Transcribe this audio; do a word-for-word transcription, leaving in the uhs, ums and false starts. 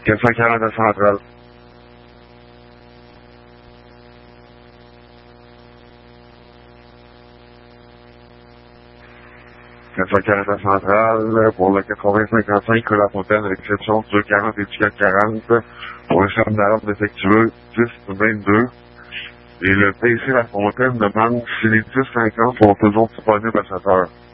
quatre cent quarante à Centrale. quatre cent quarante à Centrale, pour le quatre-vingts cinquante-cinq, que la fontaine, à l'exception du quarante et du quatre quarante, pour le charme d'alarme défectueux dix vingt-deux. Et le P C La Fontaine demande si les dix cinquante sont toujours disponibles à cette heure.